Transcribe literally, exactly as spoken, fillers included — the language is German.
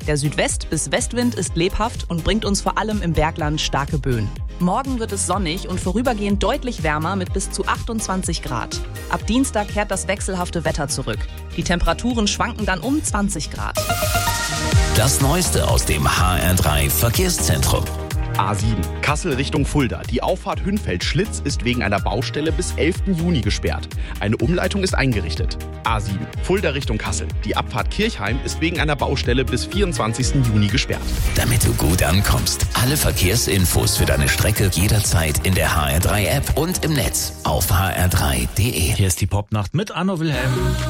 Der Südwest- bis Westwind ist lebhaft und bringt uns vor allem im Bergland starke Böen. Morgen wird es sonnig und vorübergehend deutlich wärmer mit bis zu achtundzwanzig Grad. Ab Dienstag kehrt das wechselhafte Wetter zurück. Die Temperaturen schwanken dann um zwanzig Grad. Das Neueste aus dem H R drei Verkehrszentrum. A sieben, Kassel Richtung Fulda. Die Auffahrt Hünfeld-Schlitz ist wegen einer Baustelle bis elften Juni gesperrt. Eine Umleitung ist eingerichtet. A sieben, Fulda Richtung Kassel. Die Abfahrt Kirchheim ist wegen einer Baustelle bis vierundzwanzigsten Juni gesperrt. Damit du gut ankommst, alle Verkehrsinfos für deine Strecke jederzeit in der H R drei App und im Netz auf h r drei punkt d e. Hier ist die Popnacht mit Anno Wilhelm.